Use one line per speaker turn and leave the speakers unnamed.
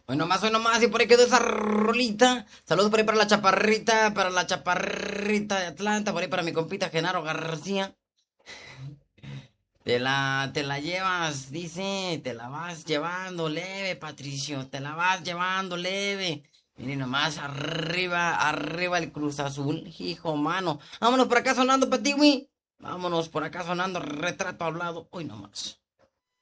Hoy nomás, y por ahí quedó esa rolita. Saludos por ahí para la chaparrita de Atlanta, por ahí para mi compita Genaro García. Te la llevas, dice, te la vas llevando leve, Patricio, te la vas llevando leve. Miren nomás, arriba, arriba el Cruz Azul, hijo mano. Vámonos por acá sonando, Patiwi. Vámonos por acá sonando retrato hablado, hoy nomás.